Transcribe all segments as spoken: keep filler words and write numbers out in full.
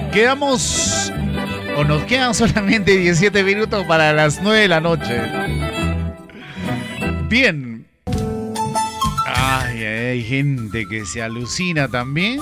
Quedamos, o nos quedan solamente diecisiete minutos para las nueve de la noche. Bien. Ay, hay gente que se alucina también.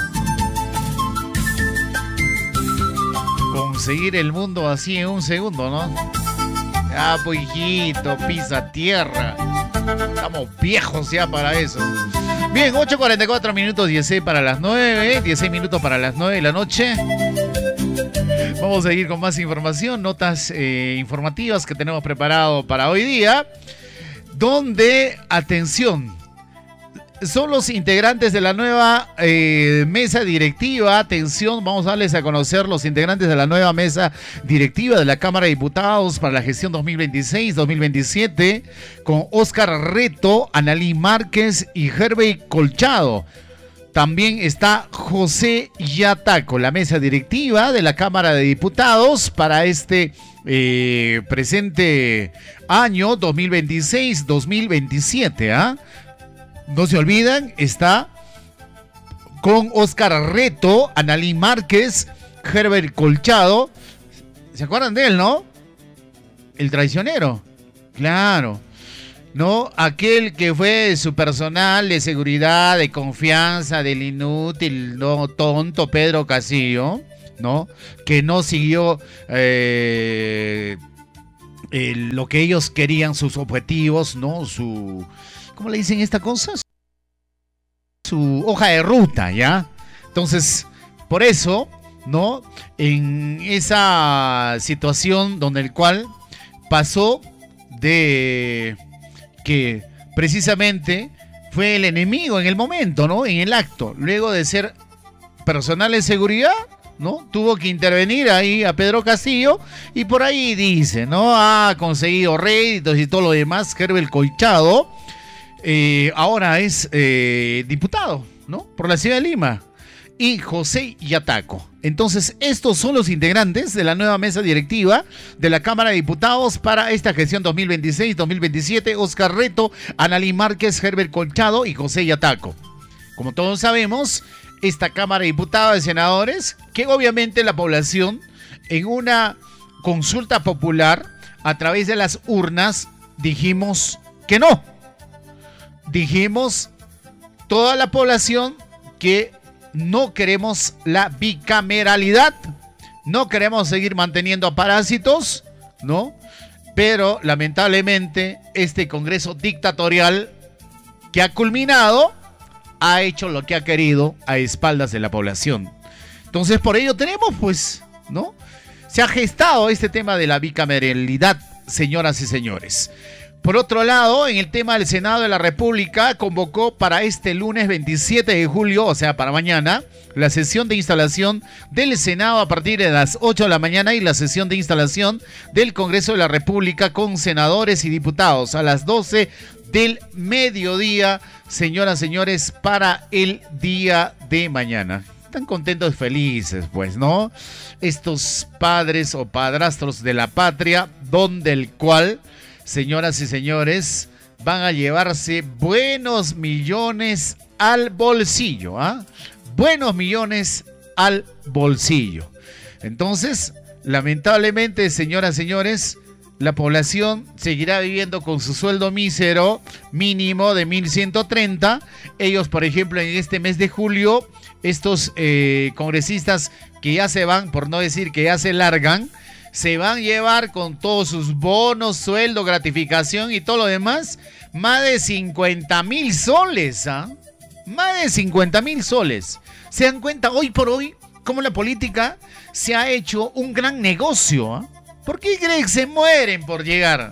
Conseguir el mundo así en un segundo, ¿no? Ah, pues hijito, pisa tierra. Estamos viejos ya para eso. Bien, ocho cuarenta y cuatro minutos, dieciséis para las nueve. dieciséis minutos para las nueve de la noche. Vamos a seguir con más información, notas eh, informativas que tenemos preparado para hoy día. Donde, atención, son los integrantes de la nueva eh, mesa directiva. Atención, vamos a darles a conocer los integrantes de la nueva mesa directiva de la Cámara de Diputados para la gestión dos mil veintiséis dos mil veintisiete con Óscar Reto, Analí Márquez y Herbey Colchado. También está José Yataco, la mesa directiva de la Cámara de Diputados para este eh, presente año dos mil veintiséis dos mil veintisiete, ¿ah? ¿eh? No se olvidan, está con Óscar Reto, Analí Márquez, Herbert Colchado. ¿Se acuerdan de él, no? El traicionero. Claro. ¿No? Aquel que fue su personal de seguridad, de confianza, del inútil, no tonto Pedro Castillo, ¿no? Que no siguió eh, eh, lo que ellos querían, sus objetivos, ¿no? Su... ¿Cómo le dicen esta cosa? Su hoja de ruta, ¿ya? Entonces, por eso, ¿no? En esa situación donde el cual pasó de que precisamente fue el enemigo en el momento, ¿no? En el acto. Luego de ser personal de seguridad, ¿no? Tuvo que intervenir ahí a Pedro Castillo y por ahí dice, ¿no? Ha conseguido réditos y todo lo demás. Herbert Colchado Eh, ahora es eh, diputado, ¿no? Por la ciudad de Lima. Y José Yataco. Entonces, estos son los integrantes de la nueva mesa directiva de la Cámara de Diputados para esta gestión dos mil veintiséis dos mil veintisiete. Óscar Reto, Analí Márquez, Herbert Colchado y José Yataco. Como todos sabemos, esta Cámara de Diputados y Senadores, que obviamente la población, en una consulta popular, a través de las urnas, dijimos que no. Dijimos toda la población que no queremos la bicameralidad, no queremos seguir manteniendo a parásitos, ¿no? Pero lamentablemente este Congreso dictatorial que ha culminado ha hecho lo que ha querido a espaldas de la población. Entonces por ello tenemos pues, ¿no? Se ha gestado este tema de la bicameralidad, señoras y señores. Por otro lado, en el tema del Senado de la República, convocó para este lunes veintisiete de julio, o sea, para mañana, la sesión de instalación del Senado a partir de las ocho de la mañana y la sesión de instalación del Congreso de la República con senadores y diputados a las doce del mediodía, señoras y señores, para el día de mañana. Están contentos y felices, pues, ¿no? Estos padres o padrastros de la patria, donde el cual... Señoras y señores, van a llevarse buenos millones al bolsillo, ¿ah? Buenos millones al bolsillo. Entonces, lamentablemente, señoras y señores, la población seguirá viviendo con su sueldo mísero mínimo de mil ciento treinta. Ellos, por ejemplo, en este mes de julio, estos eh, congresistas que ya se van, por no decir que ya se largan, se van a llevar con todos sus bonos, sueldo, gratificación y todo lo demás, más de cincuenta mil soles, ¿ah? Más de cincuenta mil soles. ¿Se dan cuenta hoy por hoy cómo la política se ha hecho un gran negocio? ¿Ah? ¿Por qué creen que se mueren por llegar?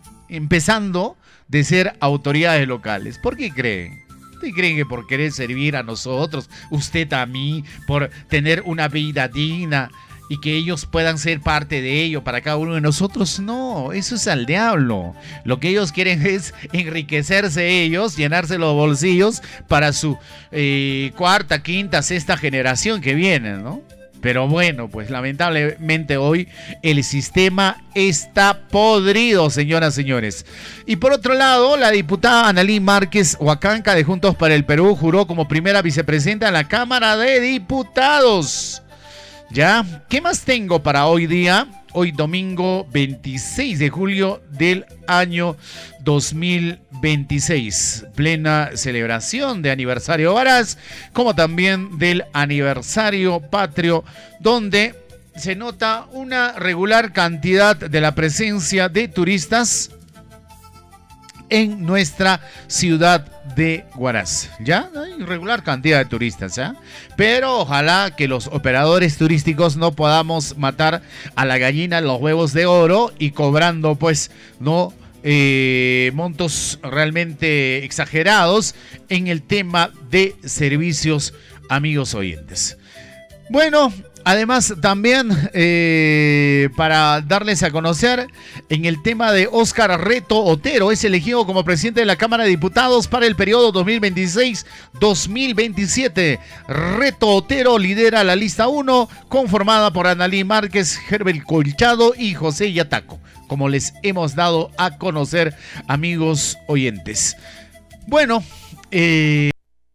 Empezando de ser autoridades locales. ¿Por qué creen? ¿Ustedes creen que por querer servir a nosotros, usted a mí, por tener una vida digna y que ellos puedan ser parte de ello para cada uno de nosotros? No, eso es al diablo. Lo que ellos quieren es enriquecerse ellos, llenarse los bolsillos para su eh, cuarta, quinta, sexta generación que viene, ¿no? Pero bueno, pues lamentablemente hoy el sistema está podrido, señoras y señores. Y por otro lado, la diputada Analí Márquez Huacanca de Juntos para el Perú juró como primera vicepresidenta en la Cámara de Diputados. ¿Ya? ¿Qué más tengo para hoy día? Hoy domingo veintiséis de julio del año dos mil veintiséis. Plena celebración de aniversario Huaraz, como también del aniversario patrio, donde se nota una regular cantidad de la presencia de turistas en nuestra ciudad de Huaraz. Ya hay regular cantidad de turistas, ¿ya? Pero ojalá que los operadores turísticos no podamos matar a la gallina los huevos de oro y cobrando, pues, no eh, montos realmente exagerados en el tema de servicios, amigos oyentes. Bueno, además también eh, para darles a conocer en el tema de Óscar Reto Otero, es elegido como presidente de la Cámara de Diputados para el periodo dos mil veintiséis dos mil veintisiete. Reto Otero lidera la lista uno, conformada por Analí Márquez, Herbert Colchado y José Yataco, como les hemos dado a conocer, amigos oyentes. Bueno, eh...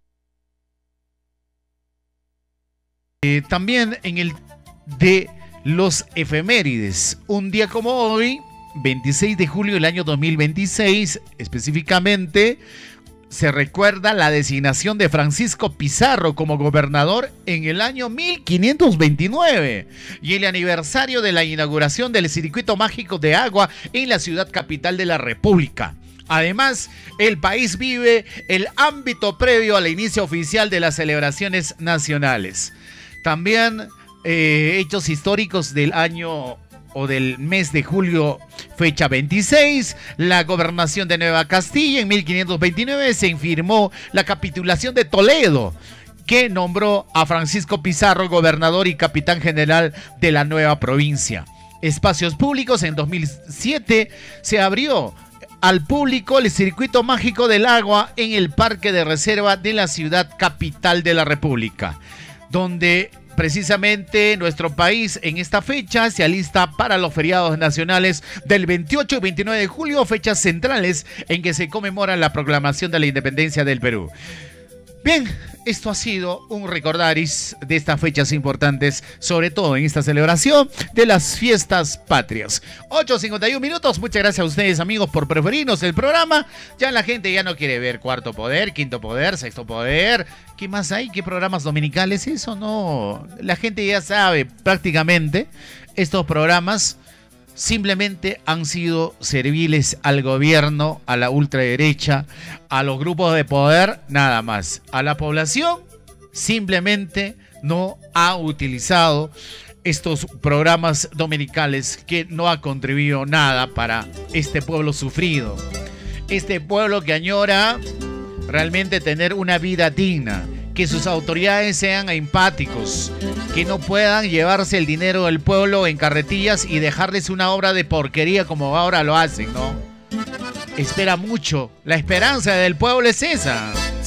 Eh, también en el de los efemérides, un día como hoy, veintiséis de julio del año dos mil veintiséis, específicamente, se recuerda la designación de Francisco Pizarro como gobernador en el año mil quinientos veintinueve y el aniversario de la inauguración del circuito mágico de agua en la ciudad capital de la República. Además, el país vive el ámbito previo al inicio oficial de las celebraciones nacionales. También eh, hechos históricos del año o del mes de julio, fecha veintiséis, la gobernación de Nueva Castilla en mil quinientos veintinueve se firmó la capitulación de Toledo, que nombró a Francisco Pizarro gobernador y capitán general de la nueva provincia. Espacios públicos, en dos mil siete se abrió al público el circuito mágico del agua en el Parque de Reserva de la ciudad capital de la República, donde precisamente nuestro país en esta fecha se alista para los feriados nacionales del veintiocho y veintinueve de julio, fechas centrales en que se conmemora la proclamación de la independencia del Perú. Bien, esto ha sido un recordaris de estas fechas importantes, sobre todo en esta celebración de las fiestas patrias. ocho cincuenta y uno minutos, muchas gracias a ustedes, amigos, por preferirnos el programa. Ya la gente ya no quiere ver Cuarto Poder, Quinto Poder, Sexto Poder. ¿Qué más hay? ¿Qué programas dominicales? Eso no, la gente ya sabe prácticamente. Estos programas simplemente han sido serviles al gobierno, a la ultraderecha, a los grupos de poder, nada más. A la población simplemente no ha utilizado estos programas dominicales, que no ha contribuido nada para este pueblo sufrido. Este pueblo que añora realmente tener una vida digna, que sus autoridades sean empáticos, que no puedan llevarse el dinero del pueblo en carretillas y dejarles una obra de porquería como ahora lo hacen, ¿no? Espera mucho. La esperanza del pueblo es esa.